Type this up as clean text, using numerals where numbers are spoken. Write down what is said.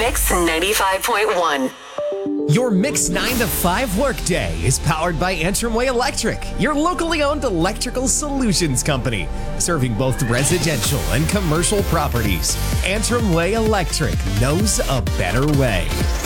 Mix 95.1. Your Mix 9 to 5 workday is powered by Antrim Way Electric, your locally owned electrical solutions company, serving both residential and commercial properties. Antrim Way Electric knows a better way.